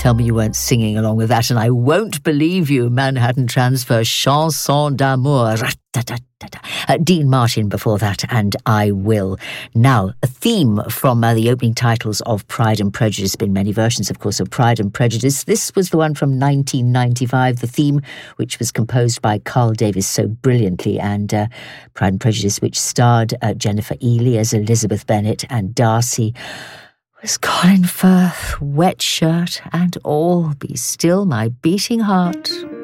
Tell me you weren't singing along with that, and I won't believe you. Manhattan Transfer, Chanson d'amour. Dean Martin before that, and I Will. Now, a theme from the opening titles of Pride and Prejudice. Been many versions, of course, of Pride and Prejudice. This was the one from 1995, the theme which was composed by Carl Davis so brilliantly, and Pride and Prejudice, which starred Jennifer Ely as Elizabeth Bennet, and Darcy was Colin Firth, Wet Shirt and all. Be Still My Beating Heart.